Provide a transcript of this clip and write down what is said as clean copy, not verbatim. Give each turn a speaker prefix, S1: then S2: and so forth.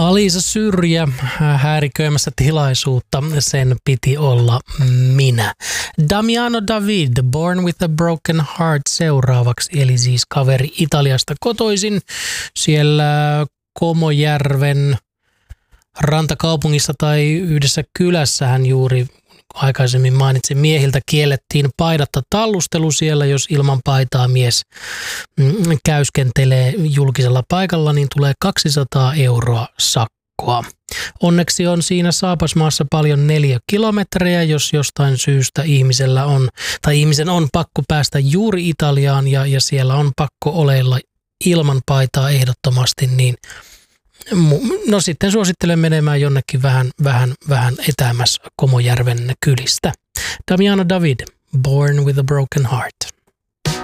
S1: Alisa Syrjä häiriköimässä tilaisuutta, sen piti olla minä. Damiano David, Born with a Broken Heart seuraavaksi, eli siis kaveri Italiasta kotoisin. Siellä Komojärven rantakaupungissa tai yhdessä kylässä hän juuri aikaisemmin mainitsin, miehiltä kiellettiin paidatta tallustelu siellä, jos ilman paitaa mies käyskentelee julkisella paikalla, niin tulee 200 € sakkoa. Onneksi on siinä Saapasmaassa paljon 4 kilometriä, jos jostain syystä ihmisen on pakko päästä juuri Italiaan ja siellä on pakko oleilla ilman paitaa ehdottomasti, niin no sitten suosittelen menemään jonnekin vähän etäämässä Komojärven kylistä. Damiano David, Born with a Broken Heart.